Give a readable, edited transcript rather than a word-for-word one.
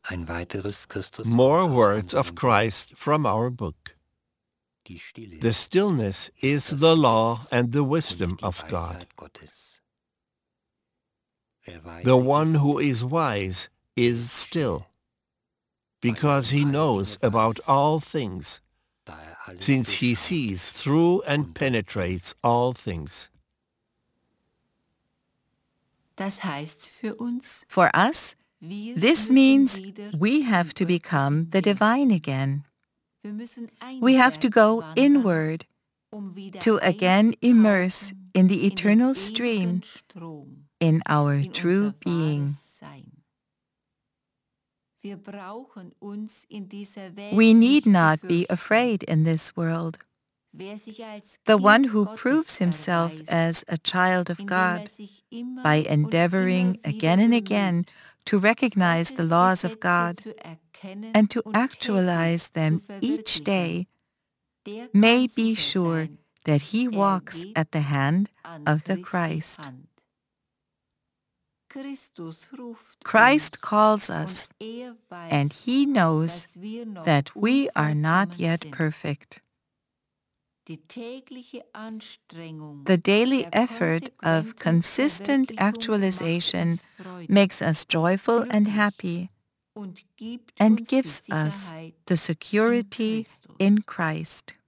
More words of Christ from our book. The stillness is the law and the wisdom of God. The one who is wise is still, because he knows about all things, since he sees through and penetrates all things. For us, this means we have to become the divine again. We have to go inward to again immerse in the eternal stream, in our true being. We need not be afraid in this world. The one who proves himself as a child of God by endeavoring again and again to recognize the laws of God and to actualize them each day may be sure that he walks at the hand of the Christ. Christ calls us, and he knows that we are not yet perfect. The daily effort of consistent actualization makes us joyful and happy and gives us the security in Christ.